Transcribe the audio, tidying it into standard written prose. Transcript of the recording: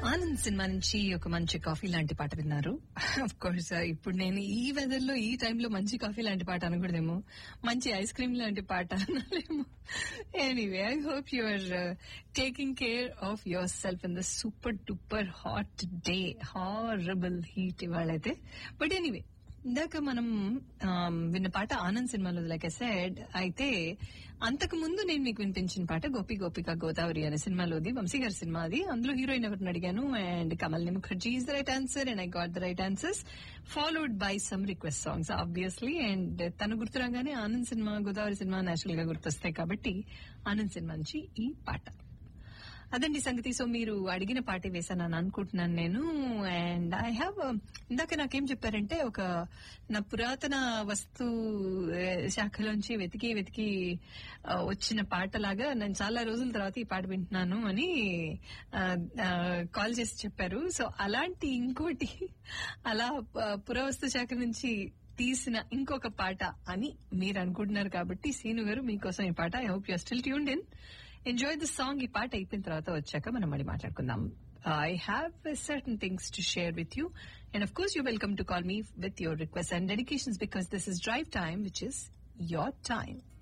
Anand cinema నుంచి ఒక మంచి కాఫీ లాంటి పాట విన్నారు. అఫ్ కోర్స్ ఇప్పుడు నేను ఈ వెదర్ లో ఈ టైంలో మంచి కాఫీ లాంటి పాట అనకూడదేమో, మంచి ఐస్ క్రీమ్ లాంటి పాట అనాలేమో. Anyway, I hope you are taking care of your self in the super duper hot day. Horrible heat ఇవాళైతే. But anyway, ఇందాక మనం విన్న పాట ఆనంద్ సినిమాలో, లైక్ ఐ సెడ్. అయితే అంతకు ముందు నేను మీకు వినిపించిన పాట గోపి గోపిక గోదావరి అనే సినిమాలోది, వంశీ గారి సినిమా అది. అందులో హీరోయిన్ ఎవరిని అడిగాను, and కమల్ని Mukherjee is the right answer, and I got the right answers followed by some request songs obviously. And తను గుర్తురాగానే Anand cinema, Godavari cinema natural గా గుర్తొస్తాయి కాబట్టి ఆనంద్ సినిమా నుంచి ఈ పాట. అదండి సంగతి. సో మీరు అడిగిన పాటే వేసానని అనుకుంటున్నాను నేను. అండ్ ఐ హ్యావ్, ఇందాక నాకేం చెప్పారంటే, ఒక నా పురాతన వస్తు శాఖలోంచి వెతికి వెతికి వచ్చిన పాటలాగా నేను చాలా రోజుల తర్వాత ఈ పాట వింటున్నాను అని కాల్ చేసి చెప్పారు. సో అలాంటి ఇంకోటి, అలా పురావస్తు శాఖ నుంచి తీసిన ఇంకొక పాట అని మీరు అనుకుంటున్నారు కాబట్టి, సీను గారు మీకోసం ఈ పాట. I hope you are still tuned in. Enjoy the song. ఈ పాట అయిపోయిన తర్వాత వచ్చాక మనం మళ్ళీ మాట్లాడుకుందాం. I have certain things to share with you, and of course you're welcome to call me with your requests and dedications, because this is Drive Time, which is your time.